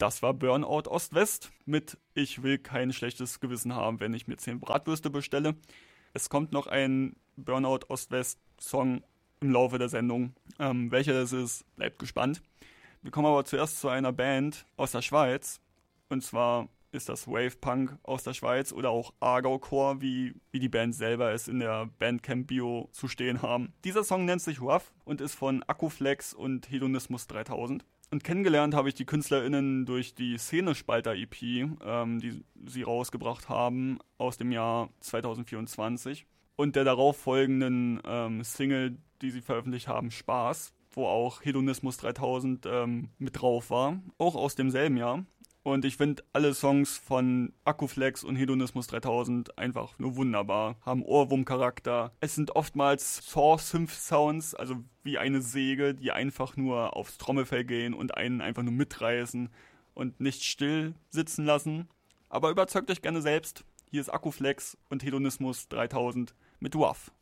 Das war Burnout Ost-West mit Ich will kein schlechtes Gewissen haben, wenn ich mir 10 Bratwürste bestelle. Es kommt noch ein Burnout Ost-West-Song im Laufe der Sendung. Welcher das ist, bleibt gespannt. Wir kommen aber zuerst zu einer Band aus der Schweiz. Und zwar ist das Wave Punk aus der Schweiz oder auch Aargaucore, wie die Band selber es in der Bandcamp-Bio zu stehen haben. Dieser Song nennt sich Rough und ist von Akkuflex und Hedonismus 3000. Und kennengelernt habe ich die KünstlerInnen durch die Szenespalter-EP, die sie rausgebracht haben aus dem Jahr 2024. Und der darauf folgenden Single, die sie veröffentlicht haben, Spaß, wo auch Hedonismus 3000 mit drauf war, auch aus demselben Jahr. Und ich finde alle Songs von Akkuflex und Hedonismus 3000 einfach nur wunderbar, haben Ohrwurm-Charakter. Es sind oftmals Saw-Synth-Sounds, also wie eine Säge, die einfach nur aufs Trommelfell gehen und einen einfach nur mitreißen und nicht still sitzen lassen. Aber überzeugt euch gerne selbst. Hier ist Akkuflex und Hedonismus 3000 mit Rough.